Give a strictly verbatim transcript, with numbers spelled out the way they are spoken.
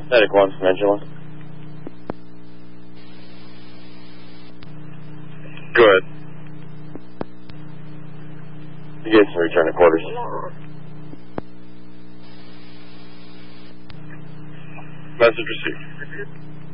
Medic one from Engine one. Go ahead. You guys can return to quarters. Message received.